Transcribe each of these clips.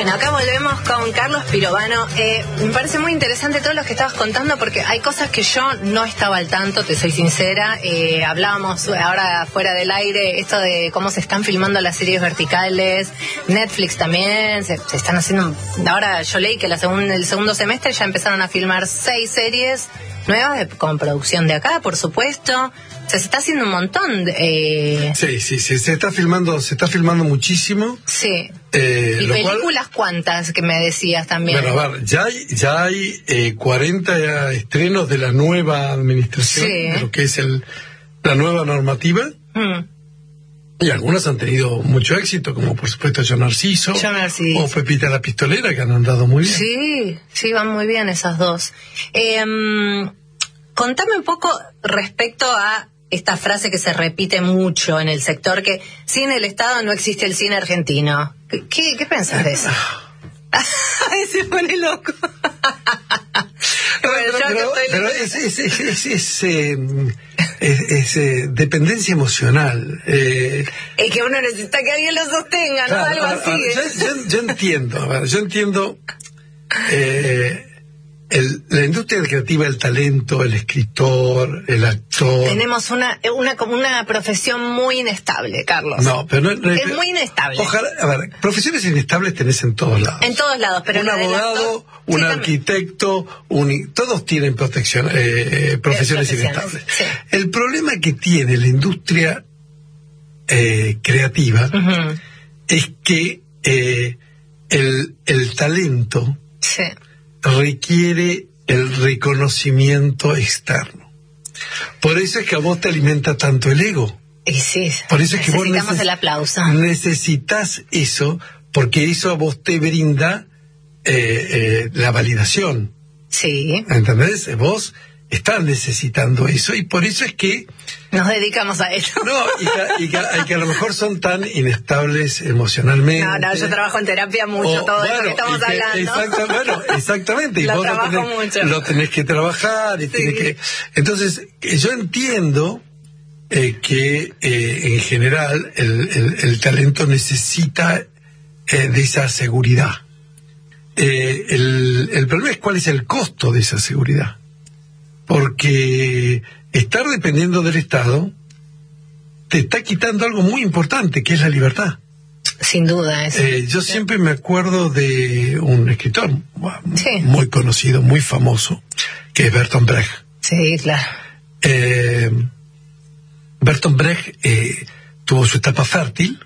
Bueno, acá volvemos con Carlos Pirovano. Me parece muy interesante todo lo que estabas contando porque hay cosas que yo no estaba al tanto, te soy sincera. Hablábamos ahora fuera del aire, esto de cómo se están filmando las series verticales. Netflix también, se están haciendo... Ahora yo leí que el segundo semestre ya empezaron a filmar 6 series nuevas con producción de acá, por supuesto. O sea, se está haciendo un montón. Sí, se está filmando muchísimo. Sí. ¿Y películas cuántas que me decías también? Bueno, a ver, ya hay 40 estrenos de la nueva administración, de lo que es la nueva normativa. Y algunas han tenido mucho éxito, como por supuesto Yo Narciso. O Pepita la Pistolera, que han andado muy bien. Sí, van muy bien esas dos. Contame un poco respecto a esta frase que se repite mucho en el sector, que sin el Estado no existe el cine argentino. ¿Qué pensás de eso? Ay, se pone loco. Pero es dependencia emocional. Es que uno necesita que alguien lo sostenga, ¿no? Algo así. Yo entiendo la industria creativa, el talento, el escritor, el actor. Tenemos una profesión muy inestable, Carlos. No, pero no es muy inestable. Ojalá, a ver, profesiones inestables tenés en todos lados. En todos lados, pero un abogado, un arquitecto, todos tienen profesiones inestables. Sí. El problema que tiene la industria creativa es que el talento requiere el reconocimiento externo. Por eso es que a vos te alimenta tanto el ego. Sí, por eso es que vos necesitamos el aplauso. Necesitas eso, porque eso a vos te brinda la validación. Sí. ¿Entendés? Vos estás necesitando eso, y por eso es que nos dedicamos a eso. No, y que a lo mejor son tan inestables emocionalmente. No, yo trabajo en terapia mucho, todo eso que estamos hablando. Exactamente. Y vos lo tenés que trabajar. Y tenés que... Entonces, yo entiendo que en general el talento necesita de esa seguridad. El problema es cuál es el costo de esa seguridad. Porque estar dependiendo del Estado te está quitando algo muy importante, que es la libertad. Sin duda. Yo siempre me acuerdo de un escritor muy conocido, muy famoso, que es Bertolt Brecht. Sí, claro. Bertolt Brecht tuvo su etapa fértil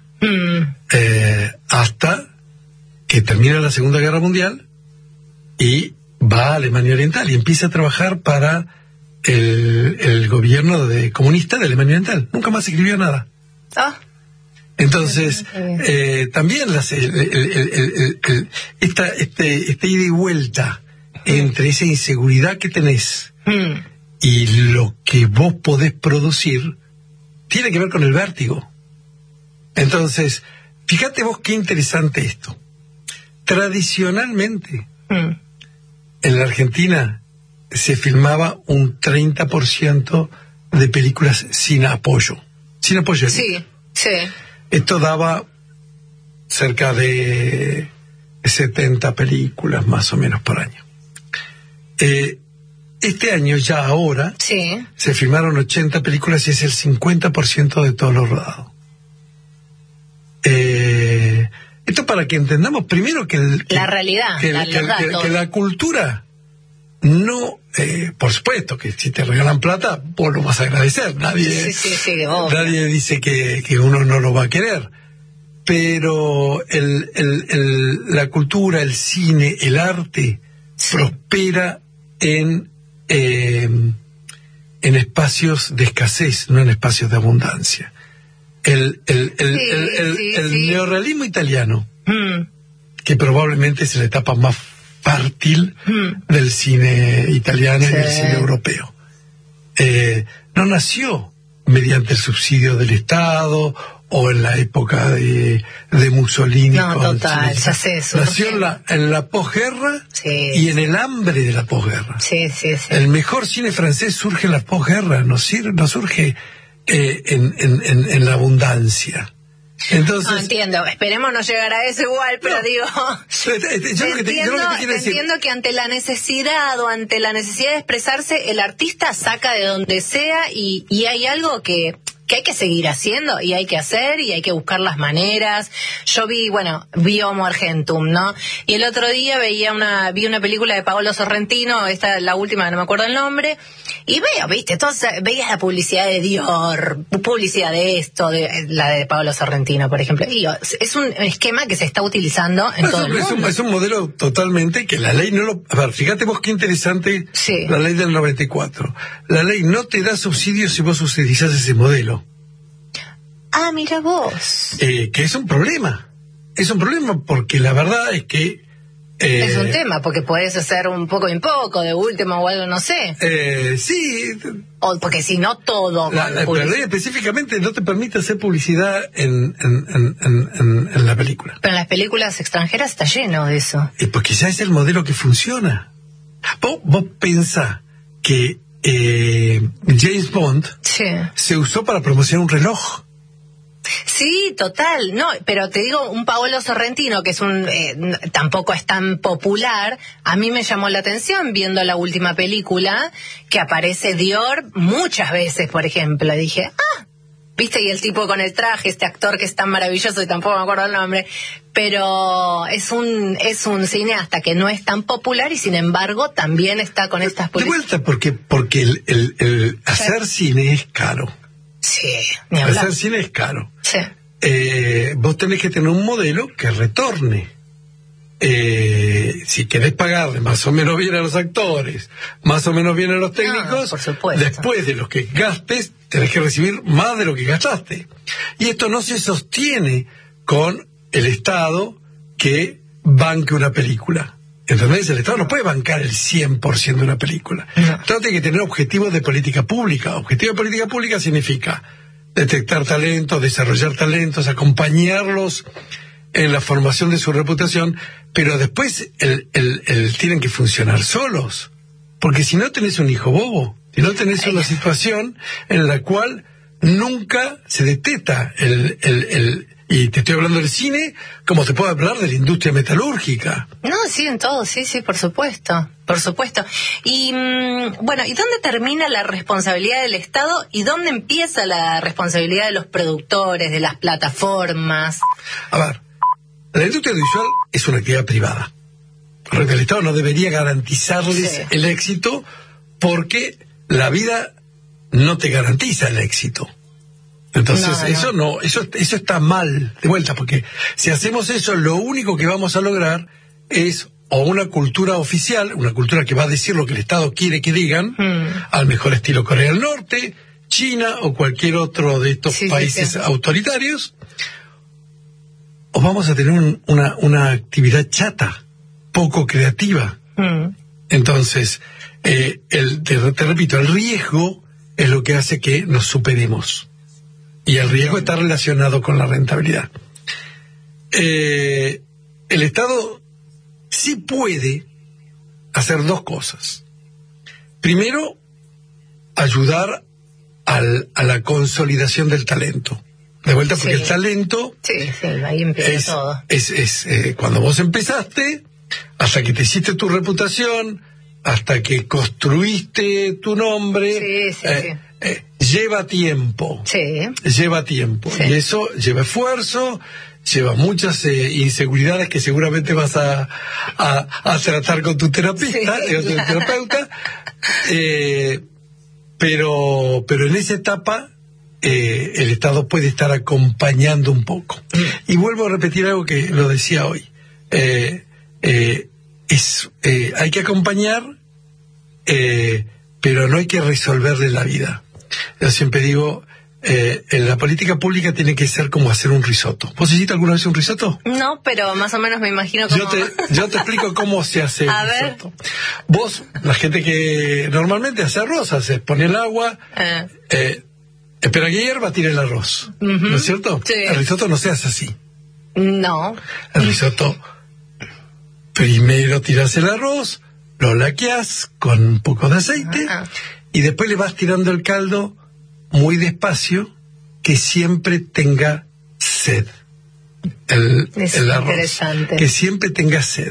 hasta que termina la Segunda Guerra Mundial y va a Alemania Oriental y empieza a trabajar para el gobierno comunista de Alemania Oriental. Nunca más escribió nada. Entonces, también esta ida y vuelta entre esa inseguridad que tenés y lo que vos podés producir tiene que ver con el vértigo. Entonces, fíjate vos qué interesante esto. Tradicionalmente, en la Argentina se filmaba un 30% de películas sin apoyo. Sin apoyo. Sí. Esto daba cerca de 70 películas más o menos por año. Este año, ya ahora, se filmaron 80 películas y es el 50% de todo lo rodado. Esto para que entendamos primero que la realidad, que la cultura no, por supuesto que si te regalan plata vos lo vas a agradecer, nadie dice que uno no lo va a querer, pero la cultura, el cine, el arte prospera en espacios de escasez, no en espacios de abundancia. El neorrealismo italiano, que probablemente es la etapa más fértil del cine italiano y del cine europeo, no nació mediante el subsidio del Estado o en la época de Mussolini. No, total, ya sé eso. Nació en la posguerra y en el hambre de la posguerra. El mejor cine francés surge en la posguerra, no surge en la abundancia. Entonces, no entiendo, esperemos no llegar a eso igual, pero digo, entiendo que ante la necesidad o ante la necesidad de expresarse, el artista saca de donde sea y hay algo que hay que seguir haciendo y hay que hacer y hay que buscar las maneras. Yo vi Homo Argentum, ¿no? Y el otro día vi una película de Paolo Sorrentino, esta la última, no me acuerdo el nombre, y veías la publicidad de Dior, publicidad de esto, la de Paolo Sorrentino, por ejemplo. Y es un esquema que se está utilizando en todo el mundo. Es un modelo totalmente que la ley no lo... A ver, fíjate vos qué interesante, sí. La ley del 94. La ley no te da subsidios si vos utilizás ese modelo. Ah, mira vos. Que es un problema. Es un problema porque la verdad es que... es un tema, porque podés hacer un poco en poco, de último o algo, no sé. Sí. O porque si no todo... La ley específicamente no te permite hacer publicidad en la película. Pero en las películas extranjeras está lleno de eso. Porque ya es el modelo que funciona. Vos pensás que James Bond se usó para promocionar un reloj. Sí, total, no, pero te digo, un Paolo Sorrentino, que es tampoco es tan popular, a mí me llamó la atención viendo la última película, que aparece Dior muchas veces, por ejemplo, y dije, viste, y el tipo con el traje, este actor que es tan maravilloso, y tampoco me acuerdo el nombre, pero es un cineasta que no es tan popular y sin embargo también está con estas películas. De vuelta, porque el hacer cine es caro. Sí, ni hablar. Hacer cine es caro. Sí. Vos tenés que tener un modelo que retorne. Si querés pagarle más o menos bien a los actores, más o menos bien a los técnicos, por supuesto. Después de los que gastes, tenés que recibir más de lo que gastaste. Y esto no se sostiene con el Estado que banque una película. ¿Entendés? El Estado no puede bancar el 100% de una película. No. El Estado tiene que tener objetivos de política pública. Objetivo de política pública significa detectar talentos, desarrollar talentos, acompañarlos en la formación de su reputación, pero después tienen que funcionar solos. Porque si no tenés un hijo bobo, si no tenés una situación en la cual nunca se detecta y te estoy hablando del cine, como te puedo hablar de la industria metalúrgica. No, sí, en todo, sí, por supuesto. Y, ¿y dónde termina la responsabilidad del Estado y dónde empieza la responsabilidad de los productores, de las plataformas? A ver, la industria audiovisual es una actividad privada. El Estado no debería garantizarles el éxito porque la vida no te garantiza el éxito. Entonces, eso está mal, de vuelta, porque si hacemos eso, lo único que vamos a lograr es o una cultura oficial, una cultura que va a decir lo que el Estado quiere que digan, al mejor estilo Corea del Norte, China o cualquier otro de estos países autoritarios, o vamos a tener una actividad chata, poco creativa. Entonces, te repito, el riesgo es lo que hace que nos superemos. Y el riesgo está relacionado con la rentabilidad. El Estado sí puede hacer dos cosas. Primero, ayudar a la consolidación del talento. De vuelta, porque el talento... ahí empieza todo. Cuando vos empezaste, hasta que te hiciste tu reputación, hasta que construiste tu nombre... lleva tiempo. Lleva tiempo. Y eso lleva esfuerzo, lleva muchas inseguridades que seguramente vas a tratar con tu terapeuta. Pero en esa etapa el Estado puede estar acompañando un poco. Y vuelvo a repetir algo que lo decía hoy. Hay que acompañar, pero no hay que resolverle la vida. Yo siempre digo, la política pública tiene que ser como hacer un risotto. ¿Vos hiciste alguna vez un risotto? No, pero más o menos me imagino cómo... Yo te explico cómo se hace el risotto. Vos, la gente que normalmente hace arroz, pone el agua, espera que hierva, tira el arroz. ¿No es cierto? Sí. El risotto no se hace así. No. El risotto, primero tiras el arroz, lo laqueás con un poco de aceite... Y después le vas tirando el caldo muy despacio, que siempre tenga sed. El arroz. Interesante. Que siempre tengas sed.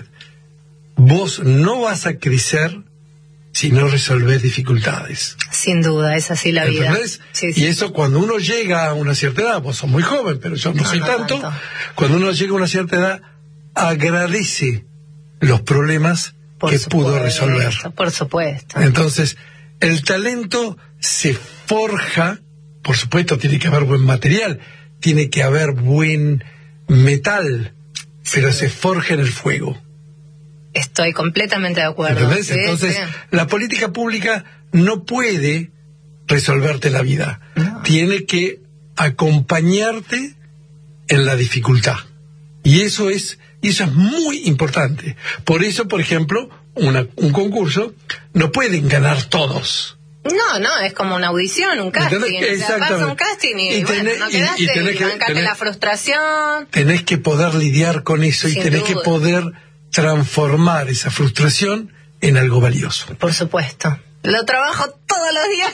Vos no vas a crecer si no resolvés dificultades. Sin duda, es así la vida. Sí, sí. Y eso cuando uno llega a una cierta edad, vos sos muy joven, pero yo no soy tanto. Cuando uno llega a una cierta edad, agradece los problemas que pudo resolver. Por supuesto. Entonces, el talento se forja, por supuesto tiene que haber buen material, tiene que haber buen metal, pero se forja en el fuego. Estoy completamente de acuerdo. ¿Entendés? Sí, entonces, sí. La política pública no puede resolverte la vida. No. Tiene que acompañarte en la dificultad. Y eso es muy importante. Por eso, por ejemplo, un concurso no pueden ganar todos. No, es como una audición, un casting. O sea, vas a un casting y bueno, no quedaste, y bancate la frustración. Tenés que poder lidiar con eso. Sin y tenés duda. Que poder transformar esa frustración en algo valioso. Por supuesto. Lo trabajo todos los días.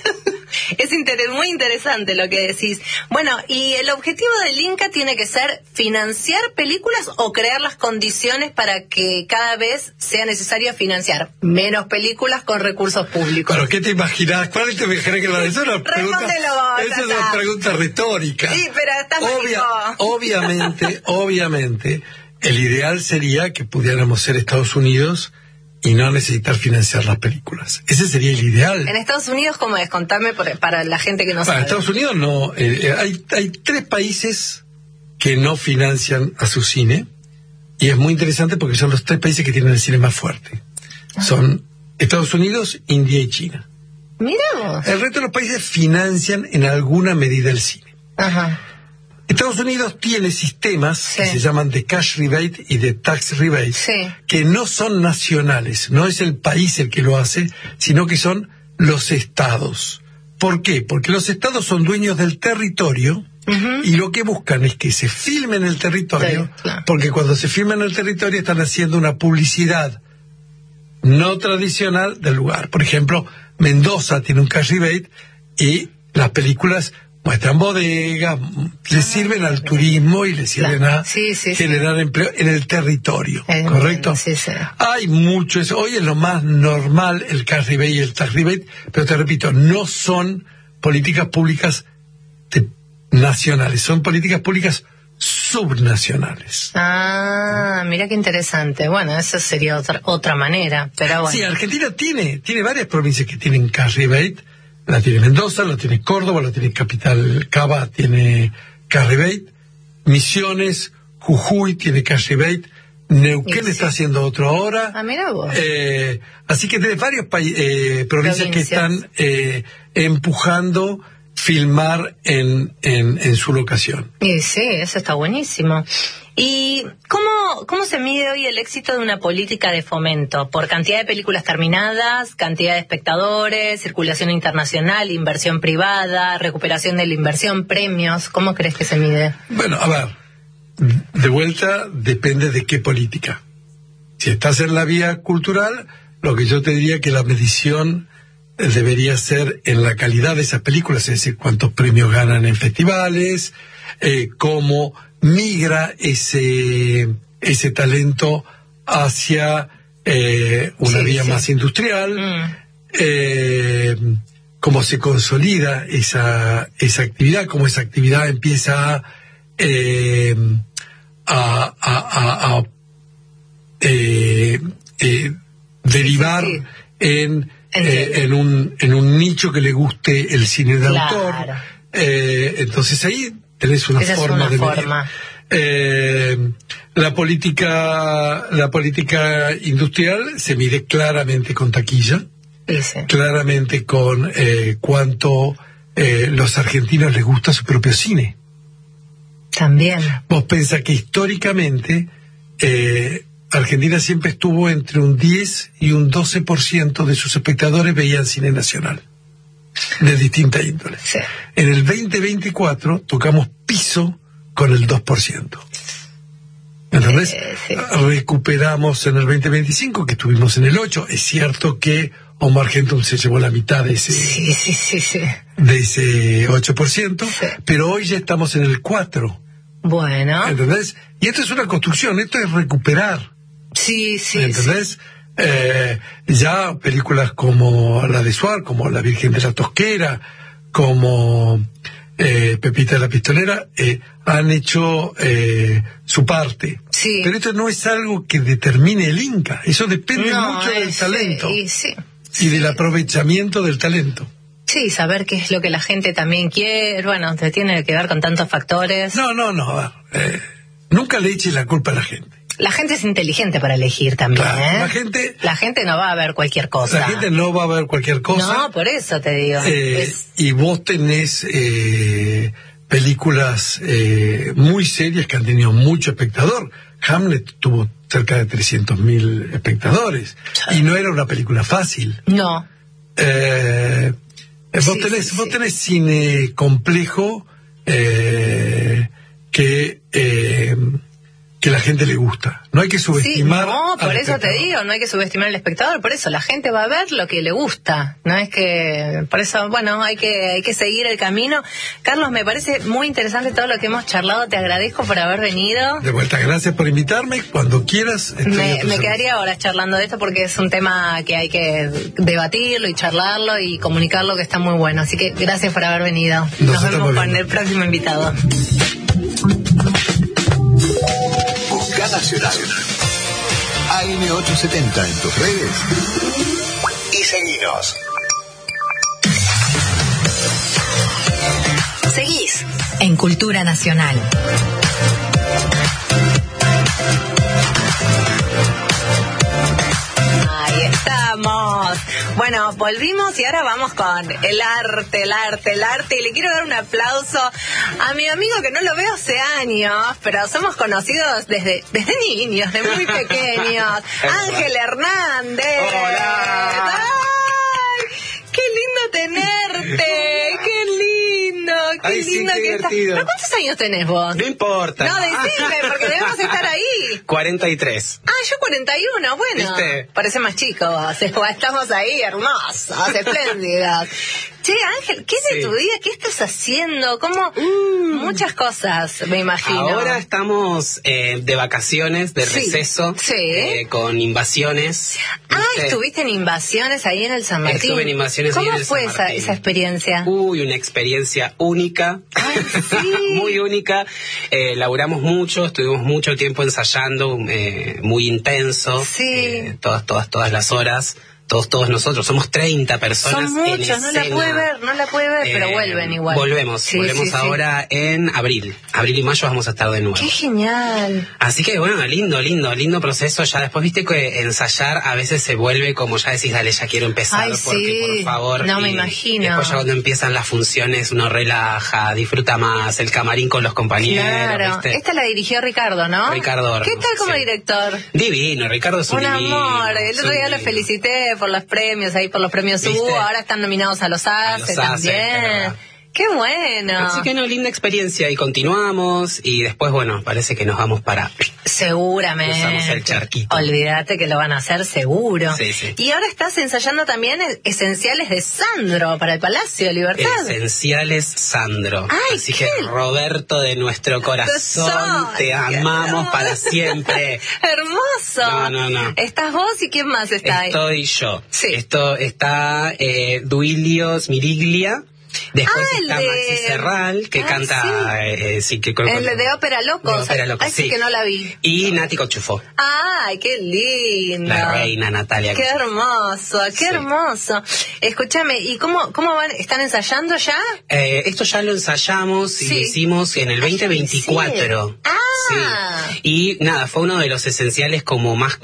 Es muy interesante lo que decís. Bueno, ¿y el objetivo del Inca tiene que ser financiar películas o crear las condiciones para que cada vez sea necesario financiar menos películas con recursos públicos? ¿Pero qué te imaginas? ¿Cuál te imaginas que va a ser? Esa es una pregunta retórica. Sí, pero está obviamente, el ideal sería que pudiéramos ser Estados Unidos y no necesitar financiar las películas. Ese sería el ideal. ¿En Estados Unidos cómo es? Contame para la gente que no sabe. En Estados Unidos no. Hay 3 países que no financian a su cine, y es muy interesante porque son los 3 países que tienen el cine más fuerte. Son Estados Unidos, India y China. Miramos. El resto de los países financian en alguna medida el cine. Ajá. Estados Unidos tiene sistemas que se llaman de cash rebate y de tax rebate, que no son nacionales, no es el país el que lo hace, sino que son los estados. ¿Por qué? Porque los estados son dueños del territorio y lo que buscan es que se filme en el territorio, porque cuando se filma en el territorio están haciendo una publicidad no tradicional del lugar. Por ejemplo, Mendoza tiene un cash rebate y las películas muestran bodegas, le sirven al turismo y le sirven a generar empleo en el territorio, ¿correcto? Sí. Hay mucho eso. Hoy es lo más normal el cash rebate y el tax rebate, pero te repito, no son políticas públicas nacionales, son políticas públicas subnacionales. Mira qué interesante. Bueno, eso sería otra manera, pero bueno. Sí, Argentina tiene varias provincias que tienen cash rebate. La tiene Mendoza, la tiene Córdoba, la tiene Capital, Cava tiene cash rebate, Misiones, Jujuy tiene cash rebate, Neuquén está haciendo otro ahora. Mira vos. Así que tiene varios provincias que están empujando filmar en su locación. Y sí, eso está buenísimo. ¿Y cómo se mide hoy el éxito de una política de fomento? ¿Por cantidad de películas terminadas, cantidad de espectadores, circulación internacional, inversión privada, recuperación de la inversión, premios? ¿Cómo crees que se mide? Bueno, a ver, de vuelta depende de qué política. Si estás en la vía cultural, lo que yo te diría que la medición debería ser en la calidad de esas películas, es decir, cuántos premios ganan en festivales, cómo migra ese talento hacia una vía más industrial, cómo se consolida esa actividad, cómo esa actividad empieza a derivar en un nicho que le guste el cine de autor. Entonces ahí tenés una forma de medir. La política industrial se mide claramente con taquilla, claramente con cuánto los argentinos les gusta su propio cine. También. Vos pensás que históricamente Argentina siempre estuvo entre un 10 y un 12% de sus espectadores veían cine nacional, de distinta índole. En el 2024 tocamos piso con el 2%. ¿Entendés? Recuperamos en el 2025, que estuvimos en el 8%. Es cierto que Omar Gentum se llevó la mitad de ese, de ese 8%, pero hoy ya estamos en el 4%. Bueno. ¿Entendés? Y esto es una construcción, esto es recuperar. Sí. ¿Entendés? Ya películas como la de Suar, como La Virgen de la Tosquera, como Pepita la Pistolera, han hecho su parte. Sí. Pero esto no es algo que determine el Inca, eso depende mucho del talento y del aprovechamiento del talento. Sí, saber qué es lo que la gente también quiere, bueno, te tiene que ver con tantos factores. No, nunca le eches la culpa a la gente. La gente es inteligente para elegir también, claro, ¿eh? La gente no va a ver cualquier cosa. La gente no va a ver cualquier cosa. No, por eso te digo. Y vos tenés películas muy serias que han tenido mucho espectador. Hamlet tuvo cerca de 300.000 espectadores. Y no era una película fácil. No. Vos tenés cine complejo que la gente le gusta. No hay que subestimar. No, por eso te digo, no hay que subestimar al espectador. Por eso la gente va a ver lo que le gusta. No es que, por eso, bueno, hay que seguir el camino. Carlos, me parece muy interesante todo lo que hemos charlado. Te agradezco por haber venido. De vuelta, gracias por invitarme. Cuando quieras. Me quedaría horas charlando de esto porque es un tema que hay que debatirlo y charlarlo y comunicarlo, que está muy bueno. Así que gracias por haber venido. Nos vemos con el próximo invitado. Nacional. AM870 en tus redes y seguinos. Seguís en Cultura Nacional. Ahí estamos. Bueno, volvimos y ahora vamos con el arte. Y le quiero dar un aplauso a mi amigo que no lo veo hace años, pero somos conocidos desde niños, de muy pequeños. Ángel Hernández. Hola. ¡Ay! ¡Qué lindo tenerte! ¡Qué lindo! ¡Qué Ay, lindo sí, qué que estás! divertido. ¿Pero cuántos años tenés vos? No importa. No, decime, porque debemos estar ahí. 43. Ah, yo 41, bueno. ¿Viste? Parece más chico, estamos ahí hermosos, espléndidos. Che, Ángel, ¿qué es de tu vida? ¿Qué estás haciendo? ¿Cómo? Muchas cosas, me imagino. Ahora estamos de vacaciones, de receso, con Invasiones. Ah, estuviste en Invasiones ahí en el San Martín. Estuve en Invasiones ahí en el San Martín. ¿Cómo fue esa experiencia? Una experiencia única. Ay, sí. Muy única. Laburamos mucho, estuvimos mucho tiempo ensayando, muy intenso. Sí. Todas las horas. Todos nosotros, somos 30 personas. Son muchos, en no la puede ver, pero vuelven igual. Volvemos ahora en abril y mayo vamos a estar de nuevo. ¡Qué genial! Así que bueno, lindo proceso. Ya después viste que ensayar a veces se vuelve como ya decís, dale, ya quiero empezar. Ay, porque por favor. No me imagino. Después ya cuando empiezan las funciones uno relaja, disfruta más, el camarín con los compañeros. Claro, ¿viste? Esta la dirigió Ricardo, ¿no? Ricardo. ¿Qué tal como director? Divino, Ricardo es un divino. Amor, el otro día lo felicité por los premios, ahí por los premios Hugo, ahora están nominados a los ACE también. ¡Qué bueno! Así que linda experiencia y continuamos y después, bueno, parece que nos vamos para... Seguramente. Usamos el charquito. Olvídate que lo van a hacer seguro. Sí. Y ahora estás ensayando también Esenciales de Sandro para el Palacio de Libertad. Esenciales Sandro. Ay, así que Roberto de nuestro corazón, te amamos para siempre. Hermoso. No. ¿Estás vos y quién más está ahí? Estoy yo. Sí. Está Duilio Smiriglia. Después está Maxi Serral, que canta... Sí. El de Ópera Locos. Sí, que no la vi. Y Nati Cochufo. ¡Ay, qué lindo! La reina Natalia. ¡Qué hermoso, qué hermoso! Escúchame, ¿y cómo van? ¿Están ensayando ya? Esto ya lo ensayamos y lo hicimos en el 2024. Sí. Y nada, fue uno de los esenciales como más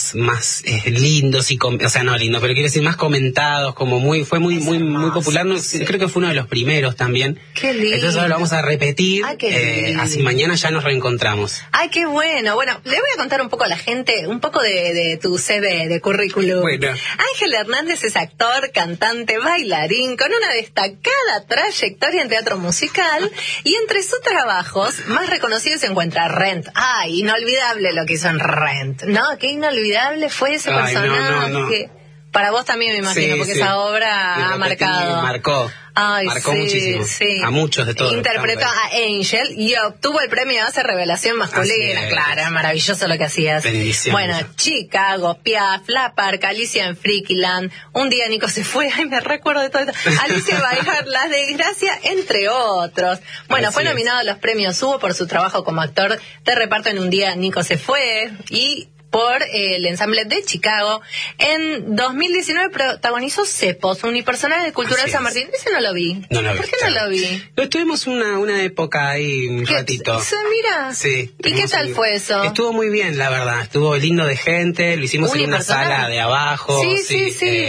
lindos y o sea, no lindo, pero quiero decir más comentados, como fue muy popular. Creo que fue uno de los primeros también. Qué lindo. Entonces ahora lo vamos a repetir. Ay, qué lindo. Así mañana ya nos reencontramos. Ay, qué bueno. Bueno, le voy a contar un poco a la gente, un poco de tu CV, de currículum. Bueno. Ángel Hernández es actor, cantante, bailarín, con una destacada trayectoria en teatro musical y entre sus trabajos más reconocidos se encuentra Rent. Ay, inolvidable lo que hizo en Rent, ¿no? Qué inolvidable fue ese personaje. No. Para vos también me imagino, porque esa obra ha marcado. Marcó. Marcó muchísimo. Sí. A muchos de todos. Interpretó a Angel y obtuvo el premio de revelación masculina. Claro, era maravilloso lo que hacías. Bendición. Bueno, Chicago, Piaf, La Parca, Alicia en Freakyland, Un día Nico se fue, ay, me recuerdo de todo esto. Alicia Bailar, La Desgracia, entre otros. Bueno, fue nominado a los premios Hugo por su trabajo como actor de reparto en Un día Nico se fue y por el ensamble de Chicago. En 2019 protagonizó Cepos, unipersonal del Cultural San Martín. Ese no lo vi. No lo vi. ¿Por qué no lo vi? Tuvimos una época ahí, un ratito. Mira. Sí. ¿Y qué tal fue eso? Estuvo muy bien, la verdad. Estuvo lindo de gente. Lo hicimos en una sala de abajo. Sí.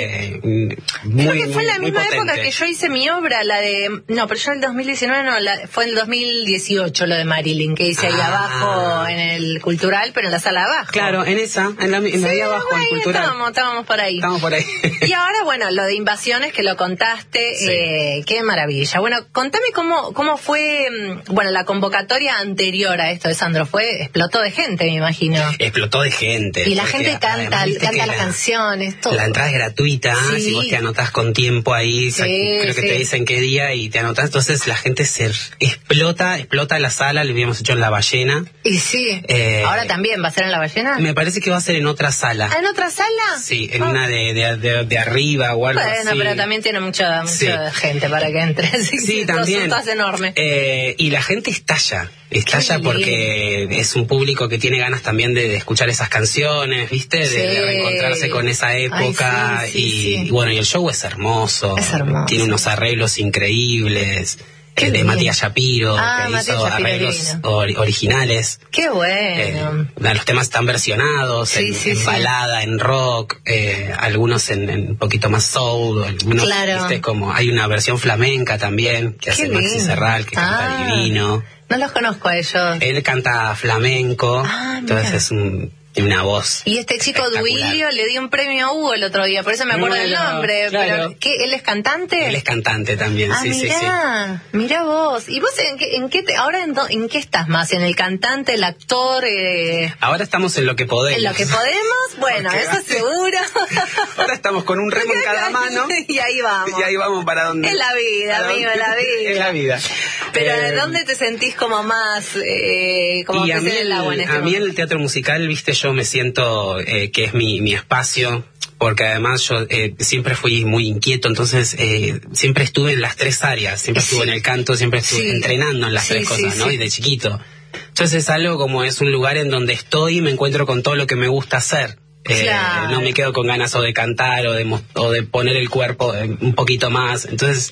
Creo que fue en la misma época que yo hice mi obra, la de... No, pero yo en el 2019 no, fue en el 2018 lo de Marilyn, que hice ahí abajo en el Cultural, pero en la sala de abajo. Claro, en la de abajo, en Cultural. Estábamos por ahí. Estamos por ahí. Y ahora, bueno, lo de Invasiones, que lo contaste, qué maravilla. Bueno, contame cómo fue, bueno, la convocatoria anterior a esto de Sandro. Explotó de gente, me imagino. Explotó de gente. Y la gente canta las canciones, todo. La entrada es gratuita, si vos te anotás con tiempo ahí, creo que te dicen qué día y te anotás, entonces la gente se explota la sala, lo habíamos hecho en La Ballena. Y sí, ahora también va a ser en La Ballena. Me parece que va a ser en otra sala. ¿En otra sala? Sí, en una de arriba o algo así. Bueno, pero también tiene mucha gente para que entre. Sí, también. Es enorme. Y la gente estalla porque es un público que tiene ganas también de escuchar esas canciones, ¿viste? De reencontrarse con esa época. Y bueno, y el show es hermoso. Tiene unos arreglos increíbles. De Matías Shapiro, que hizo arreglos originales. ¡Qué bueno! Los temas están versionados en balada, en rock, algunos en un poquito más soul, algunos, ¿viste? Como hay una versión flamenca también, que hace Maxi Serral, que canta divino. No los conozco a ellos. Él canta flamenco, entonces es una voz. Y este chico Duilio le dio un premio a Hugo el otro día, por eso me acuerdo del nombre. Claro. Pero, ¿él es cantante? Él es cantante también, sí. Mirá vos. ¿Y vos ahora en qué estás más? ¿En el cantante, el actor? Ahora estamos en lo que podemos. ¿En lo que podemos? Bueno, eso seguro. Ahora estamos con un remo en cada mano. Y ahí vamos. Y ahí vamos para donde. Es la vida, amigo, es la vida. Es la vida. Pero ¿de dónde te sentís como más, como pez en el agua en este momento? A mí en el teatro musical, viste, yo me siento que es mi espacio, porque además yo siempre fui muy inquieto, entonces siempre estuve en las tres áreas, siempre estuve en el canto, siempre estuve entrenando en las tres cosas, ¿no? Y de chiquito. Entonces es algo como es un lugar en donde estoy y me encuentro con todo lo que me gusta hacer. No me quedo con ganas o de cantar o de poner el cuerpo un poquito más. Entonces,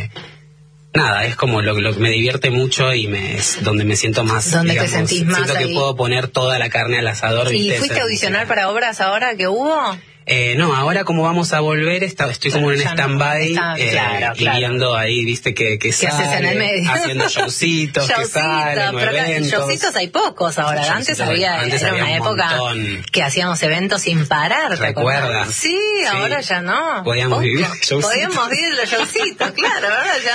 nada, es como lo que me divierte mucho y es donde me siento más. ¿Dónde te sentís más? Siento que puedo poner toda la carne al asador. ¿Y fuiste a audicionar para obras ahora que hubo? No, ahora como vamos a volver, estoy como en stand-by y viendo ahí, viste, que sale, haces en el medio? Haciendo showcitos, que salen, pero eventos. Showcitos hay pocos ahora, antes había una época que hacíamos eventos sin parar, ¿recuerdas? Sí, ahora ya no. Podíamos vivir los showcitos, claro, ahora ya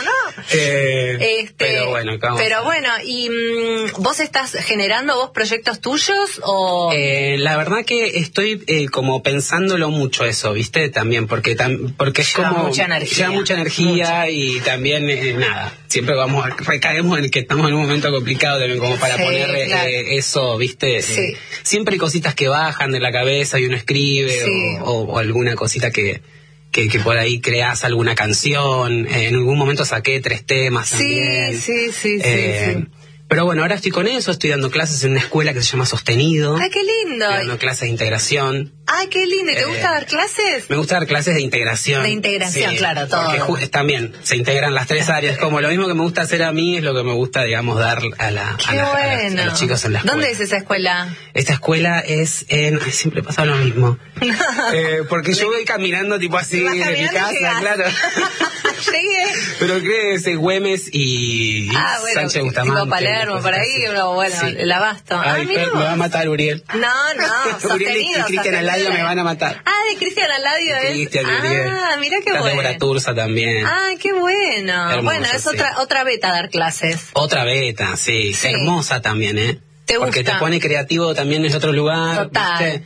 no. Pero bueno, ¿y vos estás generando proyectos tuyos o...? La verdad que estoy como pensándolo mucho eso, ¿viste? También, porque es como... Lleva mucha energía y también, nada, siempre recaemos en que estamos en un momento complicado también, como para poner eso, ¿viste? Siempre hay cositas que bajan de la cabeza y uno escribe o alguna cosita que por ahí creás alguna canción. En algún momento saqué 3 temas también. Sí. Pero bueno, ahora estoy con eso, estoy dando clases en una escuela que se llama Sostenido. ¡Ay, qué lindo! Estoy dando clases de integración. ¡Ay, qué lindo! ¿Te gusta dar clases? Me gusta dar clases de integración. De integración, claro, todo. Porque también se integran las 3 áreas. Como lo mismo que me gusta hacer a mí es lo que me gusta, digamos, dar a los chicos en la escuela. ¿Dónde es esa escuela? Esta escuela es siempre pasa lo mismo. Porque yo voy caminando tipo así de mi casa, claro. Llegué. ¿Pero qué es? Güemes y Sánchez Bustamante. Tipo Palermo, por ahí, el Abasto. Ay, me va a matar Uriel. No, Uriel y Cristian Aladio me van a matar. De Cristian Aladio es. Cristian Uriel. Mira qué bueno. Débora Turza también. Qué bueno. Hermoso, bueno, es otra beta dar clases. Otra beta, sí. Hermosa también, ¿Te gusta? Porque te pone creativo también en otro lugar. Total. ¿Viste?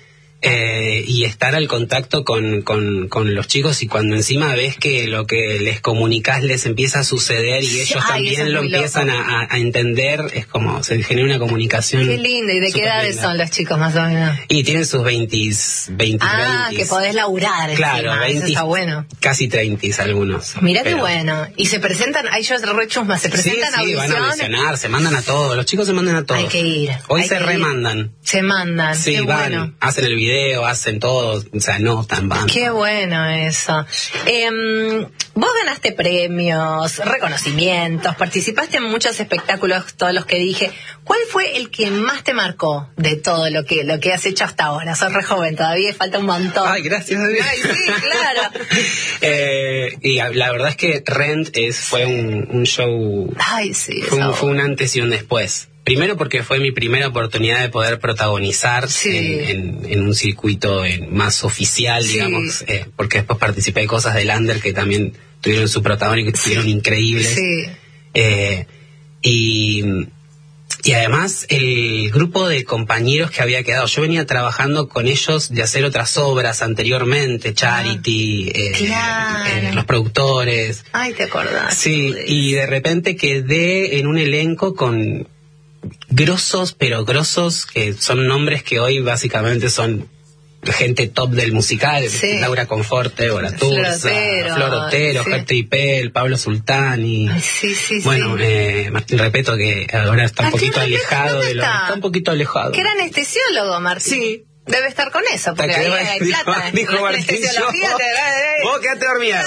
y estar al contacto con los chicos, y cuando encima ves que lo que les comunicás les empieza a suceder y ellos también lo empiezan a entender, es como se genera una comunicación. Qué lindo. ¿Y de qué edades son los chicos más o menos? Y tienen sus 20. Que podés laburar. Claro, encima, 20, eso está bueno. Casi 30 algunos. Mirá qué bueno. Y se presentan, ahí yo rechusma, se presentan a audición. Van a audicionar, se mandan a todos, los chicos se mandan a todos. Hay que ir. Hoy se remandan. Se mandan. Sí, qué van, bueno. hacen el video, hacen todo, o sea, no tan van. Qué bueno eso. Vos ganaste premios, reconocimientos, participaste en muchos espectáculos, todos los que dije. ¿Cuál fue el que más te marcó de todo lo que has hecho hasta ahora? Sos re joven todavía, falta un montón. Ay, gracias. Ay, sí, claro. Y la verdad es que Rent fue un show. Ay, sí. Fue un antes y un después. Primero porque fue mi primera oportunidad de poder protagonizar en un circuito más oficial, digamos, porque después participé de cosas de Under que también tuvieron su protagonismo y que estuvieron increíbles. Y además el grupo de compañeros que había quedado, yo venía trabajando con ellos de hacer otras obras anteriormente, Charity, los productores. Ay, ¿te acordás? Sí, y de repente quedé en un elenco con grosos, que son nombres que hoy básicamente son gente top del musical, Laura Conforte, Bora Turza, Flor Otero, Ger Tripel, Pablo Sultani, bueno, Martín Repeto, que ahora está un poquito alejado está un poquito alejado. Que era anestesiólogo, Martín. Sí. Debe estar con eso, porque ahí hay plata. Dijo Martín, vos quedate dormida.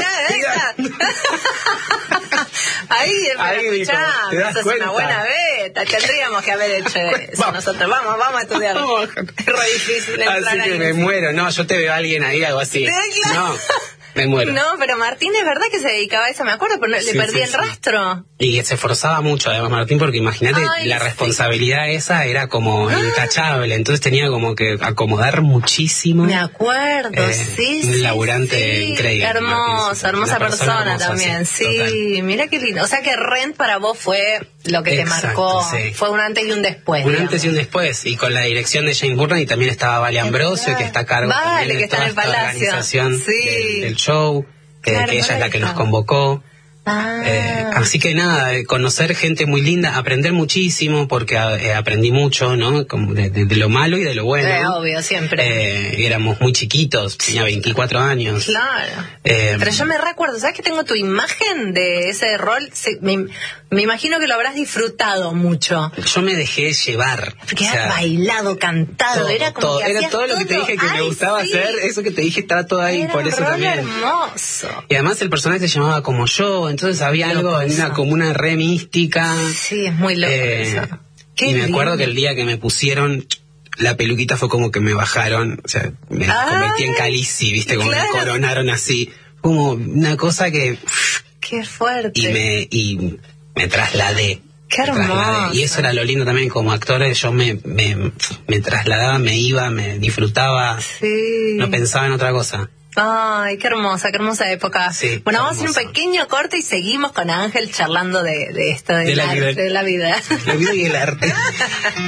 Ahí esa es una buena beta. Tendríamos que haber hecho eso nosotros. Vamos a estudiarlo. Es re difícil entrar. Así que me muero. No, yo te veo a alguien ahí, algo así. No, me muero. No, pero Martín es verdad que se dedicaba a eso, me acuerdo, pero le perdí el rastro. Y se esforzaba mucho, además, Martín, porque imagínate, la responsabilidad esa era como intachable, entonces tenía como que acomodar muchísimo. Me acuerdo, un laburante increíble. Hermosa persona también, total. Mira qué lindo. O sea que Rent para vos fue lo que te marcó, fue un antes y un después. Antes y un después, y con la dirección de James Burnham, y también estaba Vale Ambrosio, que está a cargo también de toda esta organización del show, que ella es la que nos convocó. Así que nada, conocer gente muy linda, aprender muchísimo, porque aprendí mucho, ¿no? Como de lo malo y de lo bueno. Obvio, siempre. Éramos muy chiquitos, tenía 24 años. Claro. Pero yo me recuerdo, ¿sabes que tengo tu imagen de ese rol? Me imagino que lo habrás disfrutado mucho. Yo me dejé llevar. Porque has bailado, cantado, era como que era todo lo que te dije que me gustaba hacer, eso que te dije estaba todo ahí, por eso también. Hermoso. Y además el personaje se llamaba Como Yo, entonces había algo, como una re mística. Sí, es muy loco eso. Y me acuerdo que el día que me pusieron la peluquita fue como que me bajaron, o sea, me convertí en Khaleesi, ¿viste? Como me coronaron así, como una cosa que... Qué fuerte. Y me trasladé. Qué hermoso. Y eso era lo lindo también, como actor, yo me trasladaba, me iba, me disfrutaba, no pensaba en otra cosa. Ay, qué hermosa época. Sí, bueno, vamos a hacer un pequeño corte y seguimos con Ángel charlando de esto, de la vida. La vida y el arte.